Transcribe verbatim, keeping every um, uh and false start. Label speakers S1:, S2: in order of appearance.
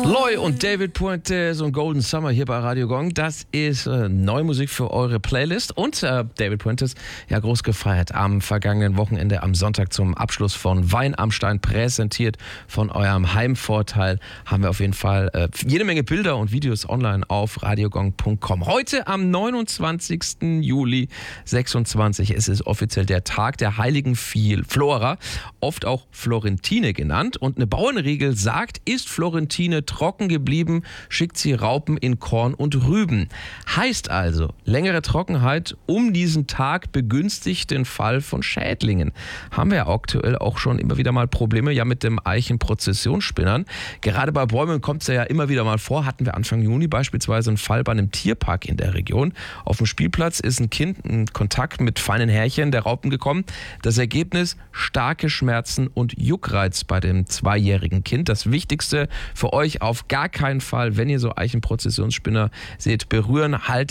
S1: Loy und David Puentes und Golden Summer hier bei Radio Gong. Das ist äh, neue Musik für eure Playlist. Und äh, David Puentes, ja groß gefeiert am vergangenen Wochenende, am Sonntag zum Abschluss von Wein am Stein, präsentiert von eurem Heimvorteil. Haben wir auf jeden Fall äh, jede Menge Bilder und Videos online auf radiogong punkt com. Heute am neunundzwanzigsten Juli sechsundzwanzig. Es ist offiziell der Tag der heiligen Flora, oft auch Florentine genannt. Und eine Bauernregel sagt, ist Florentine trocken geblieben, schickt sie Raupen in Korn und Rüben. Heißt also, längere Trockenheit um diesen Tag begünstigt den Fall von Schädlingen. Haben wir ja aktuell auch schon immer wieder mal Probleme ja mit dem Eichenprozessionsspinnern. Gerade bei Bäumen kommt es ja immer wieder mal vor. Hatten wir Anfang Juni beispielsweise einen Fall bei einem Tierpark in der Region. Auf dem Spielplatz ist ein Kind in Kontakt mit feinen Härchen der Raupen gekommen. Das Ergebnis: starke Schmerzen und Juckreiz bei dem zweijährigen Kind. Das Wichtigste für euch: auf gar keinen Fall, wenn ihr so Eichenprozessionsspinner seht, berühren, haltet